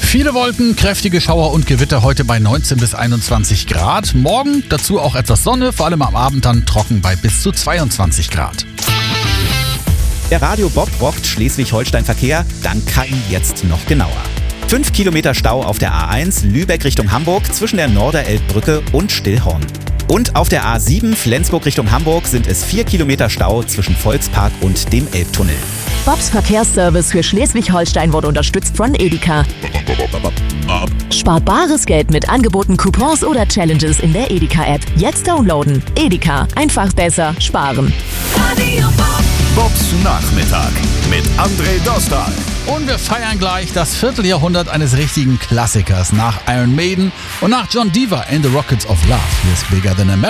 Viele Wolken, kräftige Schauer und Gewitter heute bei 19 bis 21 Grad. Morgen dazu auch etwas Sonne, vor allem am Abend dann trocken bei bis zu 22 Grad. Der Radio Bob rockt Schleswig-Holstein-Verkehr, dann Keim jetzt noch genauer. 5 Kilometer Stau auf der A1 Lübeck Richtung Hamburg zwischen der Norderelbbrücke und Stillhorn. Und auf der A7 Flensburg Richtung Hamburg sind es 4 Kilometer Stau zwischen Volkspark und dem Elbtunnel. Bobs Verkehrsservice für Schleswig-Holstein wurde unterstützt von Edeka. Spart bares Geld mit Angeboten, Coupons oder Challenges in der Edeka-App. Jetzt downloaden. Edeka. Einfach besser sparen. Bobs Nachmittag mit André Dostal. Und wir feiern gleich das Vierteljahrhundert eines richtigen Klassikers nach Iron Maiden und nach John Dever and the Rockets of Love. Hier ist Bigger Than America.